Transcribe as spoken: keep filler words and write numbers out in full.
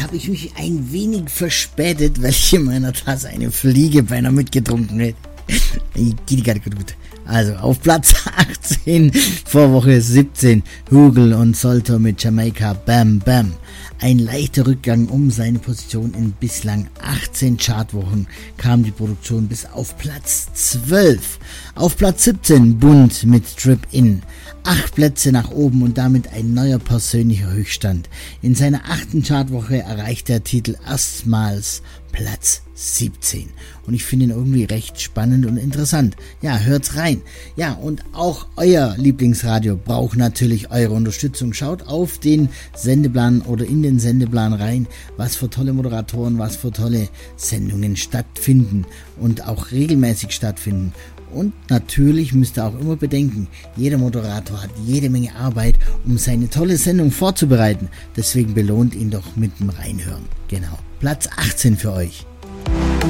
habe ich mich ein wenig verspätet, weil ich in meiner Tasse eine Fliege beinahe mitgetrunken hätte. Geht gerade gut. Also auf Platz achtzehn vor Woche siebzehn Hugel und Solto mit Jamaika Bam Bam. Ein leichter Rückgang um seine Position. In bislang achtzehn Chartwochen kam die Produktion bis auf Platz zwölf. Auf Platz siebzehn Bund mit Trip In. Acht Plätze nach oben und damit ein neuer persönlicher Höchststand. In seiner achten Chartwoche erreicht der Titel erstmals Platz siebzehn. Und ich finde ihn irgendwie recht spannend und interessant. Ja, hört's rein. Ja, und auch euer Lieblingsradio braucht natürlich eure Unterstützung. Schaut auf den Sendeplan oder in den Sendeplan rein, was für tolle Moderatoren, was für tolle Sendungen stattfinden und auch regelmäßig stattfinden. Und natürlich müsst ihr auch immer bedenken, jeder Moderator hat jede Menge Arbeit, um seine tolle Sendung vorzubereiten. Deswegen belohnt ihn doch mit dem Reinhören. Genau. Platz achtzehn für euch.